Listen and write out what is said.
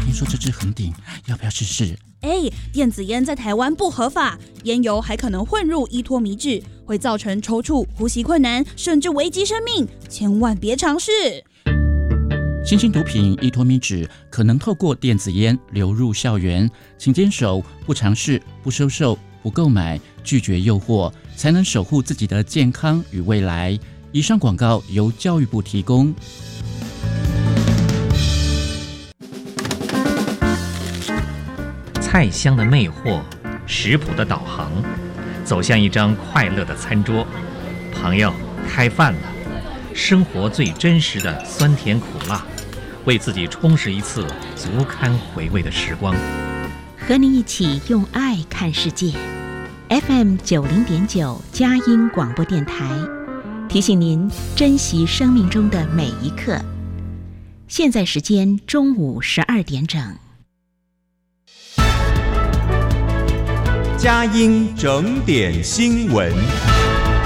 听说这支很顶，要不要试试？ 电子烟在台湾不合法，烟油还可能混入依托米脂，会造成抽搐、呼吸困难，甚至危及生命，千万别尝试。 新型毒品依托米脂可能透过电子烟流入校园，请坚守不尝试、不收受、不购买、拒绝诱惑，才能守护自己的健康与未来。以上广告由教育部提供。 菜香的魅惑，食谱的导航，走向一张快乐的餐桌。朋友，开饭了！生活最真实的酸甜苦辣，为自己充实一次足堪回味的时光。 和你一起用爱看世界。FM90.9佳音广播电台，提醒您珍惜生命中的每一刻。现在时间中午12点整。 佳音整点新闻。